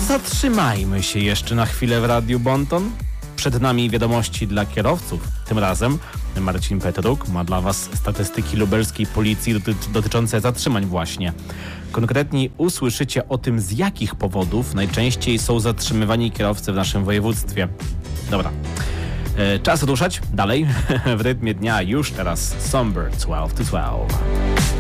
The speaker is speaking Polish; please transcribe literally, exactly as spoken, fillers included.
Zatrzymajmy się jeszcze na chwilę w Radiu Bonton. Przed nami wiadomości dla kierowców. Tym razem Marcin Petruk ma dla Was statystyki lubelskiej policji doty- dotyczące zatrzymań właśnie. Konkretnie usłyszycie o tym, z jakich powodów najczęściej są zatrzymywani kierowcy w naszym województwie. Dobra, e, czas ruszać dalej w rytmie dnia. Już teraz Somber dwanaście to dwanaście.